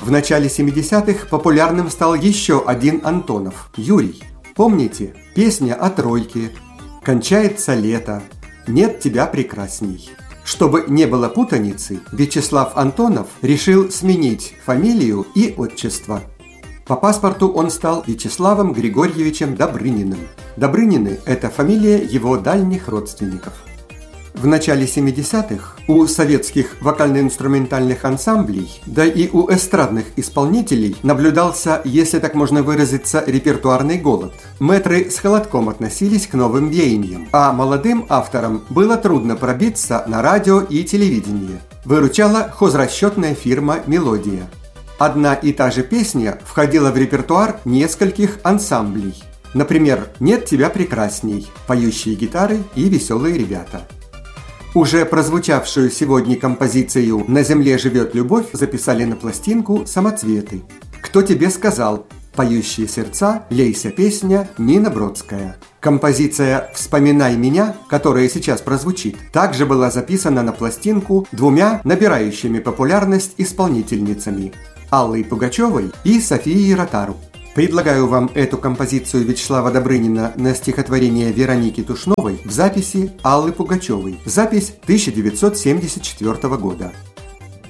В начале 70-х популярным стал еще один Антонов – Юрий. Помните? Песня о тройке, «Кончается лето», «Нет тебя прекрасней». Чтобы не было путаницы, Вячеслав Антонов решил сменить фамилию и отчество. По паспорту он стал Вячеславом Григорьевичем Добрыниным. Добрынины – это фамилия его дальних родственников. В начале 70-х у советских вокально-инструментальных ансамблей, да и у эстрадных исполнителей наблюдался, если так можно выразиться, репертуарный голод. Мэтры с холодком относились к новым веяниям, а молодым авторам было трудно пробиться на радио и телевидение. Выручала хозрасчетная фирма «Мелодия». Одна и та же песня входила в репертуар нескольких ансамблей. Например, «Нет тебя прекрасней», поющие гитары и веселые ребята. Уже прозвучавшую сегодня композицию «На земле живет любовь» записали на пластинку «Самоцветы». «Кто тебе сказал?» Поющие сердца, «Лейся песня», Нина Бродская. Композиция «Вспоминай меня», которая сейчас прозвучит, также была записана на пластинку двумя набирающими популярность исполнительницами – Аллой Пугачевой и Софией Ротару. Предлагаю вам эту композицию Вячеслава Добрынина на стихотворение Вероники Тушновой в записи Аллы Пугачевой. Запись 1974 года.